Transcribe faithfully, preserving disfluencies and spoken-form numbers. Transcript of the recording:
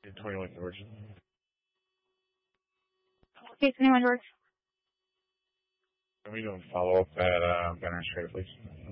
twenty-one George. Okay, twenty-one George. Can we do a follow-up at uh, Banner Street, please?